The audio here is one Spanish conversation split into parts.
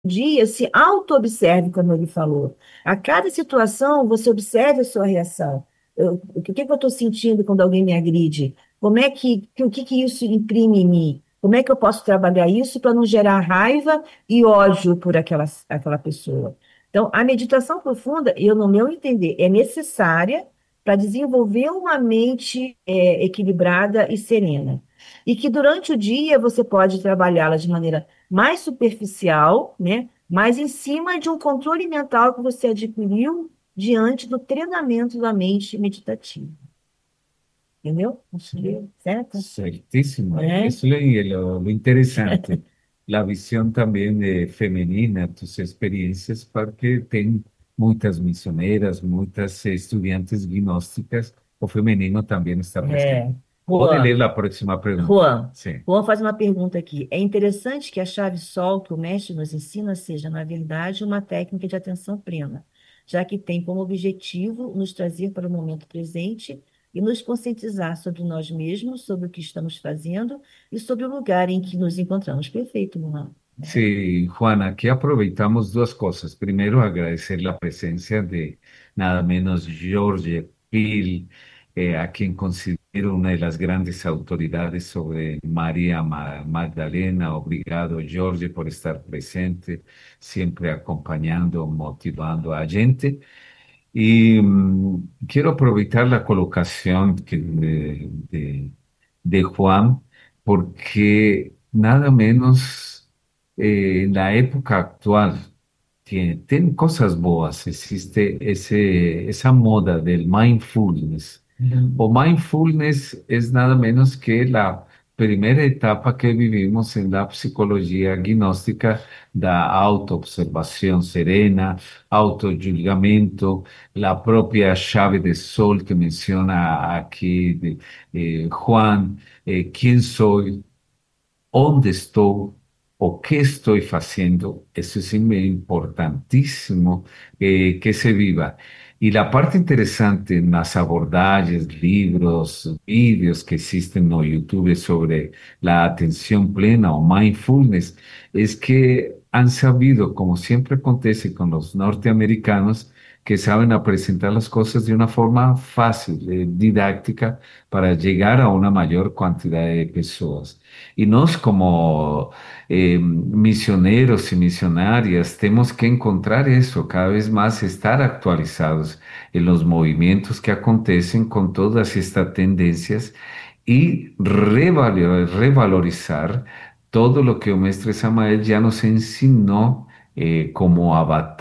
dia, se auto-observe, como ele falou. A cada situação, você observe a sua reação. O que que eu estou sentindo quando alguém me agride? Como é o que que isso imprime em mim? Como é que eu posso trabalhar isso para não gerar raiva e ódio por aquela pessoa? Então, a meditação profunda, eu, no meu entender, é necessária para desenvolver uma mente equilibrada e serena. E que durante o dia você pode trabalhá-la de maneira mais superficial, né? Mas em cima de um controle mental que você adquiriu diante do treinamento da mente meditativa. Entendeu? Acho que é certo? Certísimo. É, Eso es lo interesante. La visión también femenina, tus experiencias, porque tem muitas missioneras, muitas estudiantes gnósticas, o femenino también está presente. é. Pode Juan, ler la próxima pregunta. Juan, Sí. Juan faz uma pergunta aqui. É interessante que a chave sol que o mestre nos ensina seja, na verdade, uma técnica de atenção plena, já que tem como objetivo nos trazer para o momento presente e nos conscientizar sobre nós mesmos, sobre o que estamos fazendo e sobre o lugar em que nos encontramos. Perfeito, Juan. Sí, Juana, aquí aproveitamos dos cosas. Primero, agradecer la presencia de nada menos George Peel, a quien considero una de las grandes autoridades sobre María Magdalena. Obrigado, George, por estar presente, siempre acompañando, motivando a gente. Y quiero aprovechar la colocación de Juan, porque nada menos en la época actual tiene cosas boas. Existe esa moda del mindfulness. O mindfulness es nada menos que la primera etapa que vivimos en la psicología gnóstica da autoobservación serena, autojulgamento, la propia llave de sol que menciona aquí Juan, quién soy, dónde estoy o qué estoy haciendo. Eso es importantísimo que se viva. Y la parte interesante en las abordajes, libros, vídeos que existen en YouTube sobre la atención plena o mindfulness es que han sabido, como siempre acontece con los norteamericanos, que saben a presentar las cosas de una forma fácil, didáctica, para llegar a una mayor cantidad de personas. Y nos como misioneros y misionarias tenemos que encontrar eso, cada vez más estar actualizados en los movimientos que acontecen con todas estas tendencias y revalorizar todo lo que o mestre Samael ya nos enseñó como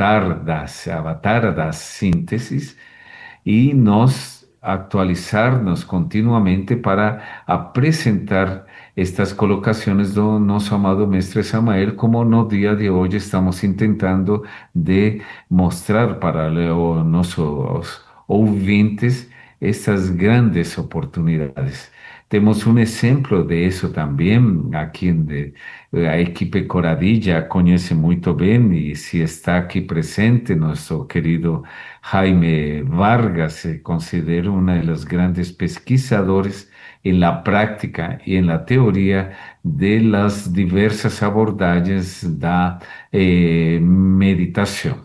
avatar das síntesis y nos actualizarnos continuamente para presentar estas colocaciones de nuestro amado Mestre Samael, como no día de hoy estamos intentando de mostrar para nuestros ouvintes estas grandes oportunidades. Tenemos un ejemplo de eso también aquí a equipe Coradilla conoce muy bien y si está aquí presente nuestro querido Jaime Vargas, se considera uno de los grandes pesquisadores en la práctica y en la teoría de las diversas abordajes da meditación.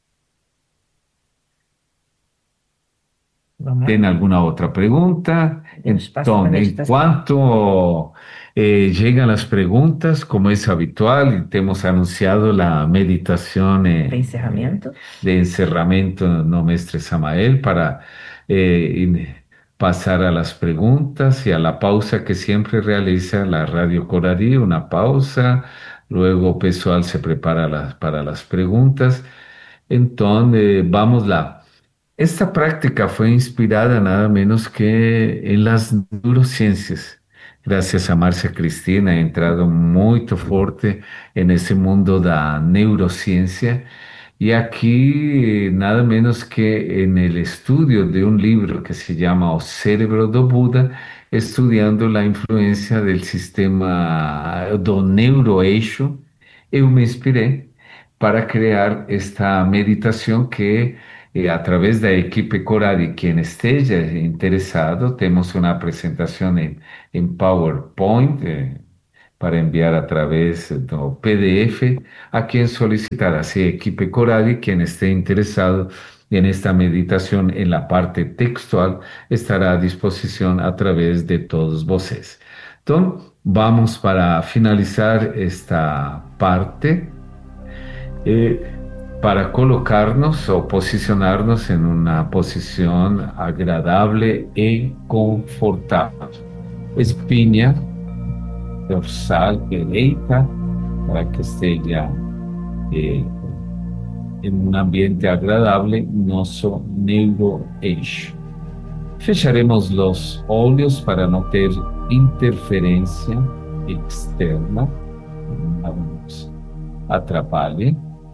Vamos lá? ¿Tiene alguna otra pregunta? Podemos passar para a Entonces, en meditação. cuanto llegan las preguntas, como es habitual, y te hemos anunciado la meditación Para encerramento. de encerramiento no Mestre Samael para pasar a las preguntas y a la pausa que siempre realiza la Radio Corarí, una pausa, luego Pessoal se prepara para las preguntas. Entonces, vamos lá. Esta práctica fue inspirada nada menos que en las neurociencias. Gracias a Marcia Cristina, he entrado muy fuerte en ese mundo de la neurociencia y aquí nada menos que en el estudio de un libro que se llama O Cérebro do Buda, estudiando la influencia del sistema do neuroeixo, eu me inspiré para crear esta meditación que a través de la equipe Coradi, quien esté interesado, tenemos una presentación en PowerPoint. para enviar a través do PDF a quien solicitar, así Equipe Coral, y quien esté interesado en esta meditación en la parte textual estará a disposición a través de todos vocês. Entonces, vamos para finalizar esta parte, eh, para colocarnos o posicionarnos en una posición agradable y confortable. Espinha dorsal derecha, para que esté ya eh, en un ambiente agradable, nosso neuroeixo. Fecharemos los olhos para no ter interferência externa, não nos atrapalhe.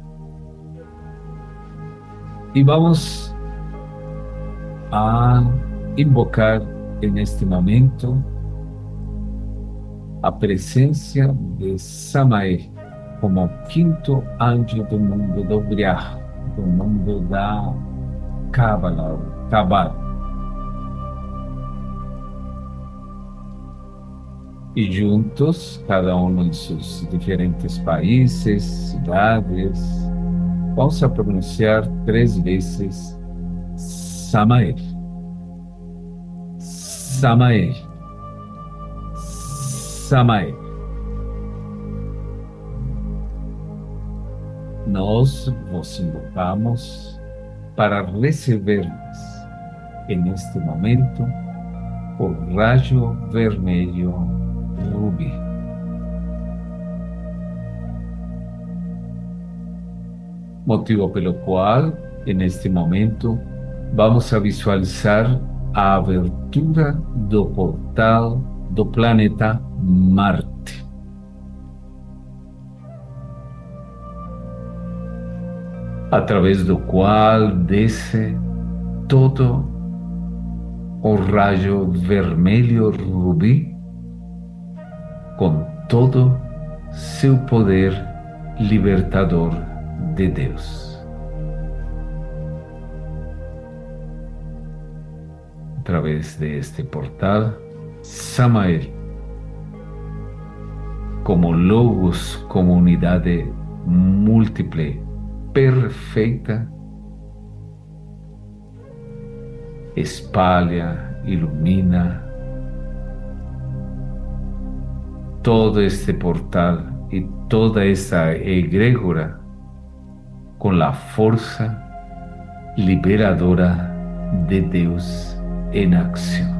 Y vamos a invocar en este momento a presencia de Samael como quinto anjo do mundo do Briar, do mundo da Cábala, Cabal. Y juntos, cada uno en sus diferentes países, ciudades, vamos a pronunciar 3 veces Samael. Samael. Samael. Nós vos invocamos para recebermos en este momento o rayo vermelho rubí. Motivo pelo qual, en este momento, vamos a visualizar a abertura do portal do planeta Marte. Através do qual desce todo o rayo vermelho rubí com todo seu poder libertador de Deus. A través de este portal, Samael, como logos, como unidade múltiple, perfeita, espalha, ilumina todo este portal y toda esta egrégora con la fuerza liberadora de Deus en acción.